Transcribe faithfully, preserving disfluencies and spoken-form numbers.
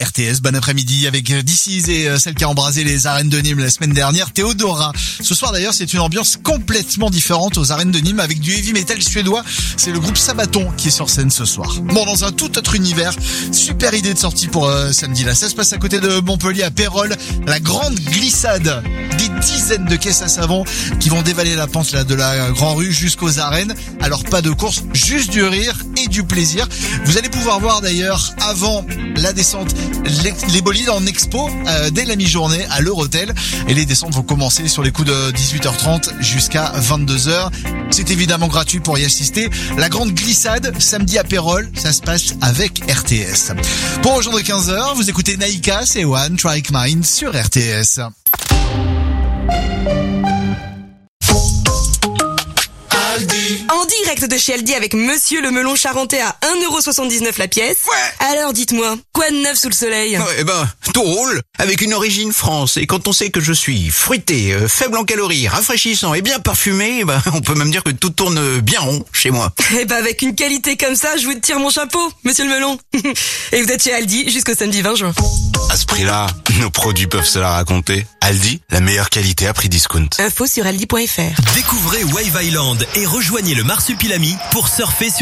R T S, bon après-midi avec D C et celle qui a embrasé les arènes de Nîmes la semaine dernière, Théodora. Ce soir d'ailleurs, c'est une ambiance complètement différente aux arènes de Nîmes avec du heavy metal suédois. C'est le groupe Sabaton qui est sur scène ce soir. Bon, dans un tout autre univers, super idée de sortie pour euh, samedi là. Ça se passe à côté de Montpellier à Pérols, la grande glissade. Des dizaines de caisses à savon qui vont dévaler la pente là de la Grand Rue jusqu'aux arènes. Alors pas de course, juste du rire et du plaisir. Vous allez pouvoir voir d'ailleurs avant la descente les, les bolides en expo euh, dès la mi-journée à l'Eurotel, et les descentes vont commencer sur les coups de dix-huit heures trente jusqu'à vingt-deux heures. C'est évidemment gratuit pour y assister. La grande glissade samedi à Pérols, ça se passe avec R T S. Pour rejoindre quinze heures, vous écoutez Naïka, c'est One Strike Mind sur R T S. En direct de chez Aldi avec Monsieur le melon charentais à un euro soixante-dix-neuf la pièce. Ouais. Alors dites-moi, quoi de neuf sous le soleil? Ouais, eh ben, tout roule avec une origine France. Et quand on sait que je suis fruité, euh, faible en calories, rafraîchissant et bien parfumé, eh ben, on peut même dire que tout tourne bien rond chez moi. Eh ben avec une qualité comme ça, je vous tire mon chapeau, Monsieur le melon. Et vous êtes chez Aldi jusqu'au samedi vingt juin. À ce prix-là, nos produits peuvent se la raconter. Aldi, la meilleure qualité à prix discount. Info sur aldi point f r. Découvrez Wave Island et rejoignez le Marsupilami pour surfer sur